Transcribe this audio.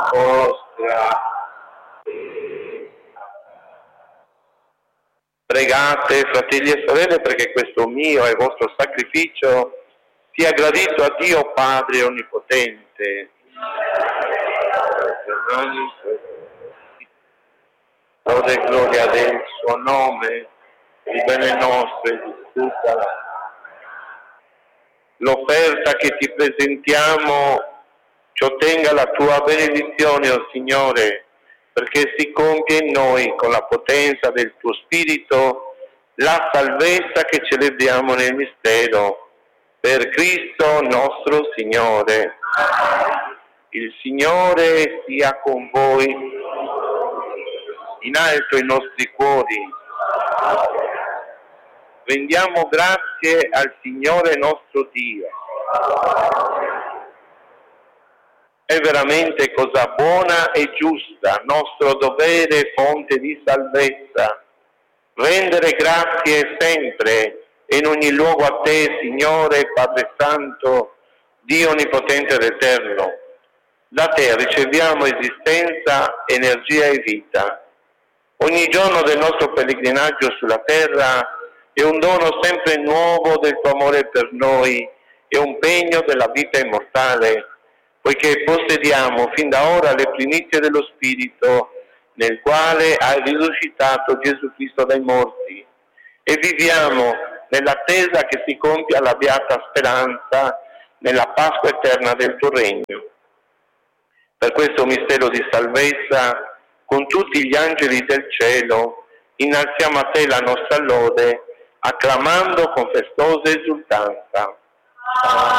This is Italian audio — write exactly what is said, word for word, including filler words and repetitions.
vostra. Pregate, fratelli e sorelle, perché questo mio e vostro sacrificio sia gradito a Dio Padre Onnipotente. Lode e gloria del suo nome, il bene nostro e di tutta la... L'offerta che ti presentiamo ci ottenga la tua benedizione, o oh Signore, perché si compie in noi, con la potenza del tuo Spirito, la salvezza che celebriamo nel mistero. Per Cristo nostro Signore. Il Signore sia con voi. In alto i nostri cuori. Rendiamo grazie al Signore nostro Dio. È veramente cosa buona e giusta, nostro dovere e fonte di salvezza, rendere grazie sempre e in ogni luogo a te, Signore, Padre Santo, Dio Onnipotente ed Eterno. Da te riceviamo esistenza, energia e vita. Ogni giorno del nostro pellegrinaggio sulla terra è un dono sempre nuovo del tuo amore per noi e un pegno della vita immortale, poiché possediamo fin da ora le primizie dello Spirito, nel quale hai risuscitato Gesù Cristo dai morti, e viviamo nell'attesa che si compia la beata speranza nella Pasqua eterna del tuo regno. Per questo mistero di salvezza, con tutti gli angeli del cielo, innalziamo a te la nostra lode, acclamando con festosa esultanza.